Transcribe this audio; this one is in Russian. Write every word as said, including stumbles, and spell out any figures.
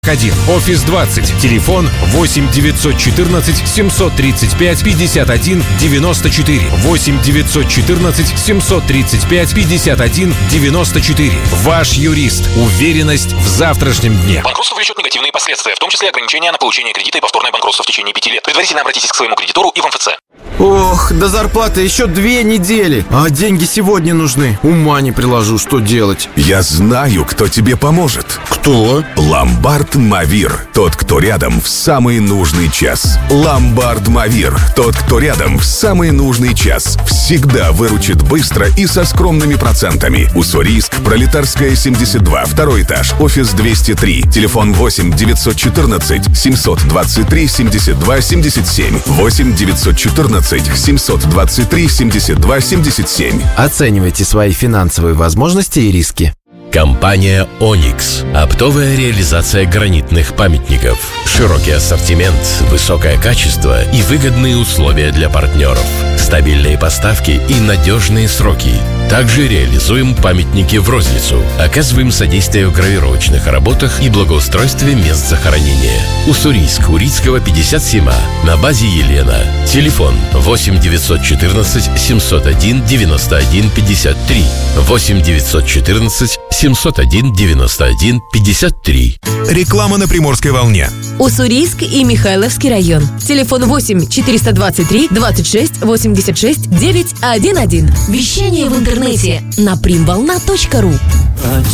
один. Офис двадцать. Телефон восемь девятьсот четырнадцать семьсот тридцать пять пятьдесят один девяносто четыре. восемь девятьсот четырнадцать семьсот тридцать пять пятьдесят один девяносто четыре. Ваш юрист. Уверенность в завтрашнем дне. Банкротство влечет негативные последствия, в том числе ограничения на получение кредита и повторное банкротство в течение пяти лет. Предварительно обратитесь к своему кредитору и в эм эф цэ. Ох, до зарплаты еще две недели, а деньги сегодня нужны. Ума не приложу, что делать. Я знаю, кто тебе поможет. Кто? Ломбард Мавир. Тот, кто рядом в самый нужный час. Ломбард Мавир. Тот, кто рядом в самый нужный час. Всегда выручит быстро и со скромными процентами. Уссурийск, Пролетарская, семьдесят два, второй этаж, офис двести три. Телефон восемь девятьсот четырнадцать семьсот двадцать три семьдесят два семьдесят семь. восемь девятьсот четырнадцать семьсот двадцать три семьдесят два семьдесят семь. Оценивайте свои финансовые возможности и риски. Компания «Оникс». Оптовая реализация гранитных памятников. Широкий ассортимент, высокое качество и выгодные условия для партнеров. Стабильные поставки и надежные сроки. Также реализуем памятники в розницу. Оказываем содействие в гравировочных работах и благоустройстве мест захоронения. Уссурийск, Урицкого, пятьдесят семь А. На базе Елена. Телефон восемь девятьсот четырнадцать семьсот один девяносто один пятьдесят три. восемь девятьсот четырнадцать семьсот один девяносто один пятьдесят три. Реклама на Приморской волне. Уссурийск и Михайловский район. Телефон восемь четыреста двадцать три двадцать шесть восемьдесят шесть девятьсот одиннадцать. Вещание в интернете на примволна точка ру.